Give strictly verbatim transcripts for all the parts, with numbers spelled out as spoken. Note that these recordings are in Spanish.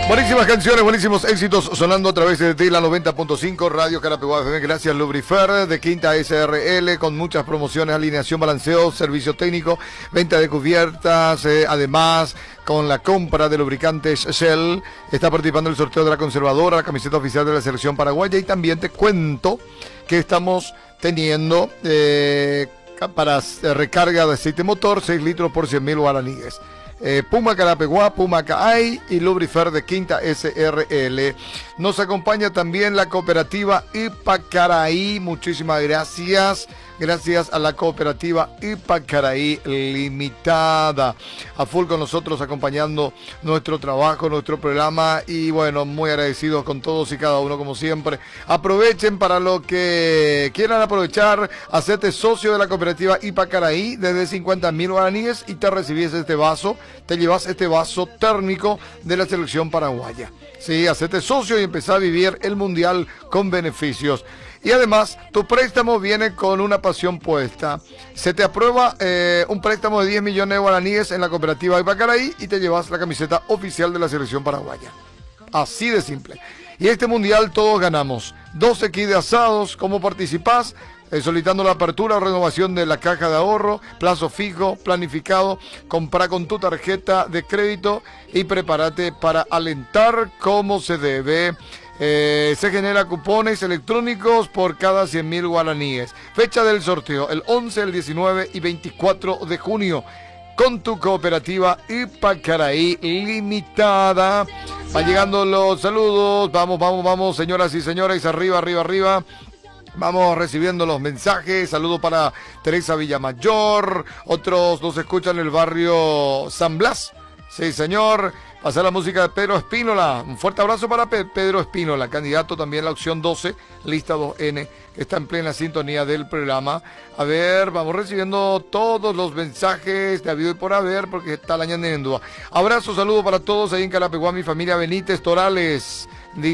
Buenísimas canciones, buenísimos éxitos sonando a través de Tela noventa punto cinco, Radio Carapeguá F M. Gracias Lubrifer de Quinta S R L, con muchas promociones, alineación, balanceo, servicio técnico, venta de cubiertas, eh, además con la compra de lubricantes Shell. Está participando en el sorteo de la conservadora, la camiseta oficial de la selección paraguaya. Y también te cuento que estamos teniendo eh, para recarga de aceite motor, seis litros por cien mil guaraníes. Eh, Puma Carapeguá, Puma Caay y Lubrifer de Quinta S R L. Nos acompaña también la cooperativa Ipacaraí. Muchísimas gracias. Gracias a la cooperativa Ipacaraí Limitada. A full con nosotros acompañando nuestro trabajo, nuestro programa. Y bueno, muy agradecidos con todos y cada uno como siempre. Aprovechen para lo que quieran aprovechar. Hacete socio de la cooperativa Ipacaraí desde cincuenta mil guaraníes y te recibís este vaso. Te llevas este vaso térmico de la selección paraguaya. Sí, hacete socio y empezá a vivir el mundial con beneficios. Y además, tu préstamo viene con una pasión puesta. Se te aprueba eh, un préstamo de diez millones de guaraníes en la cooperativa Ipacaraí y te llevas la camiseta oficial de la selección paraguaya. Así de simple. Y este mundial todos ganamos. doce kits de asados. ¿Cómo participás? Eh, solicitando la apertura o renovación de la caja de ahorro, plazo fijo, planificado. Comprá con tu tarjeta de crédito y prepárate para alentar como se debe. Eh, se genera cupones electrónicos por cada cien mil guaraníes. Fecha del sorteo, el once, el diecinueve y veinticuatro de junio. Con tu cooperativa Ipacaraí Limitada. Van llegando los saludos. Vamos, vamos, vamos, señoras y señores. Arriba, arriba, arriba. Vamos recibiendo los mensajes. Saludos para Teresa Villamayor. Otros nos escuchan en el barrio San Blas. Sí, señor. Pasar la música de Pedro Espínola. Un fuerte abrazo para Pe Pedro Espínola, candidato también a la opción doce, lista dos ene, que está en plena sintonía del programa. A ver, vamos recibiendo todos los mensajes de habido y por haber, porque está la ñanda en duda. Abrazo, saludo para todos ahí en Carapeguá, mi familia Benítez Torales.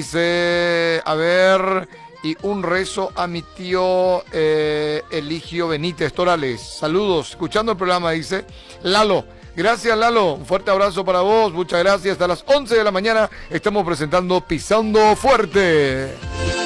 Dice, a ver, y un rezo a mi tío eh, Eligio Benítez Torales. Saludos, escuchando el programa, dice Lalo. Gracias, Lalo. Un fuerte abrazo para vos. Muchas gracias. Hasta las once de la mañana estamos presentando Pisando Fuerte.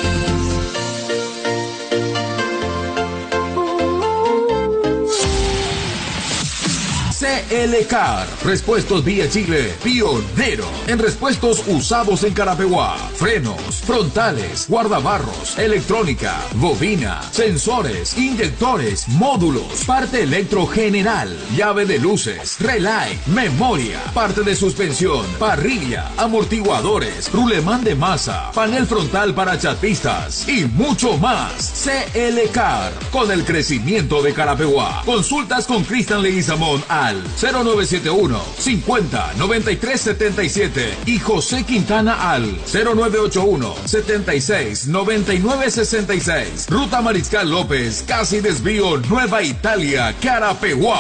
C L Car, Repuestos Vía Chile, pionero en repuestos usados en Carapeguá, frenos, frontales, guardabarros, electrónica, bobina, sensores, inyectores, módulos, parte electro general, llave de luces, relay, memoria, parte de suspensión, parrilla, amortiguadores, rulemán de masa, panel frontal para chapistas y mucho más. C L Car, con el crecimiento de Carapeguá. Consultas con Cristian Leguizamón al cero nueve siete uno, cincuenta, noventa y tres setenta y siete y José Quintana al cero nueve ocho uno, setenta y seis, noventa y nueve sesenta y seis. Ruta Mariscal López, casi desvío Nueva Italia, Carapeguá.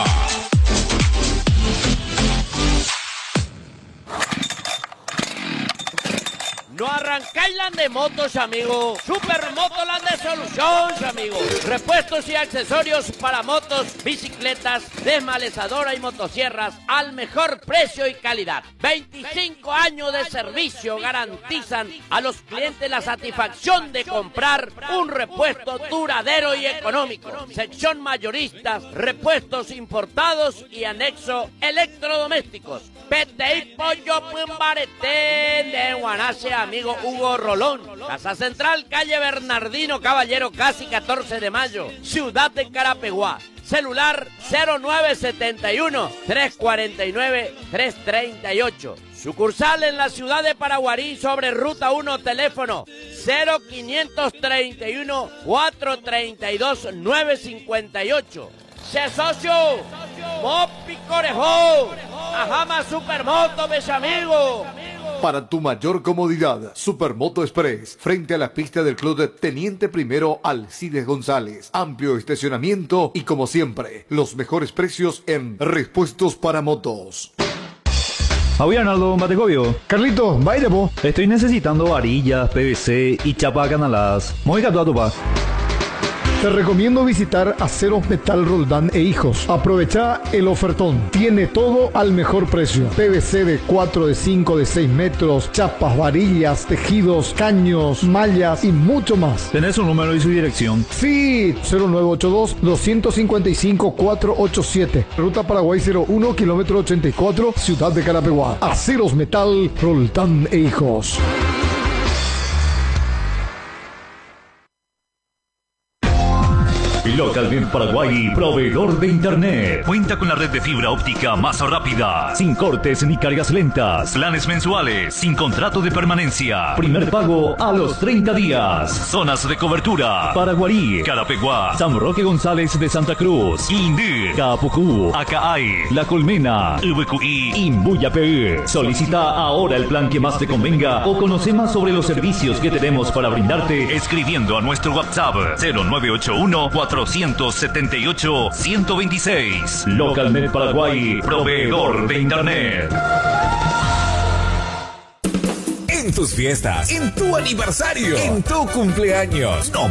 No arrancáis las de motos, amigo. Supermoto las de Solutions, amigo. Repuestos y accesorios para motos, bicicletas, desmalezadora y motosierras al mejor precio y calidad. veinticinco años de servicio garantizan a los clientes la satisfacción de comprar un repuesto duradero y económico. Sección mayoristas, repuestos importados y anexo electrodomésticos. P T I Pollo Pumbaretén de Guanace, amigo Hugo Rolón. Casa Central, calle Bernardino Caballero, casi catorce de mayo, ciudad de Carapeguá. Celular cero nueve siete uno, tres cuatro nueve, tres tres ocho. Sucursal en la ciudad de Paraguarí sobre Ruta uno, teléfono cero quinientos treinta y uno, cuatrocientos treinta y dos, novecientos cincuenta y ocho. ¡Se socio! ¡Mopi Corejo! ¡Ajama Supermoto, mis amigos! Para tu mayor comodidad, Supermoto Express, frente a la pista del club de Teniente Primero Alcides González. Amplio estacionamiento y, como siempre, los mejores precios en repuestos para motos. Javier Arnaldo Bategovio. Carlito, vaya po. Estoy necesitando varillas, P V C y chapa canaladas. Mónica tu pa. Te recomiendo visitar Aceros Metal Roldán e Hijos. Aprovecha el ofertón. Tiene todo al mejor precio. P V C de cuatro, de cinco, de seis metros, chapas, varillas, tejidos, caños, mallas y mucho más. ¿Tenés su número y su dirección? Sí, cero nueve ocho dos, dos cinco cinco, cuatro ocho siete. Ruta Paraguay cero uno, kilómetro ochenta y cuatro, Ciudad de Carapeguá. Aceros Metal Roldán e Hijos. Localnet Paraguay, proveedor de internet. Cuenta con la red de fibra óptica más rápida, sin cortes ni cargas lentas. Planes mensuales, sin contrato de permanencia. Primer pago a los treinta días. Zonas de cobertura: Paraguarí, Carapeguá, San Roque González de Santa Cruz, Indí, Capucú, Acaay, La Colmena, V Q I, Imbuyapé. Solicita ahora el plan que más te convenga o conoce más sobre los servicios que tenemos para brindarte escribiendo a nuestro WhatsApp cero nueve ocho uno, cuatro siete ocho, uno dos seis. Localnet Paraguay, proveedor de internet. En tus fiestas, en tu aniversario, en tu cumpleaños, no